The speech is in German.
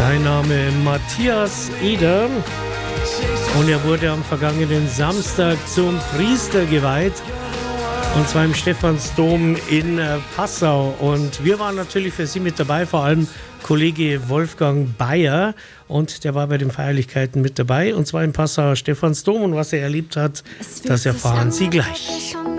Sein Name Matthias Eder und er wurde am vergangenen Samstag zum Priester geweiht, und zwar im Stephansdom in Passau. Und wir waren natürlich für Sie mit dabei, vor allem Kollege Wolfgang Bayer, und der war bei den Feierlichkeiten mit dabei, und zwar im Passauer Stephansdom, und was er erlebt hat, das erfahren Sie gleich.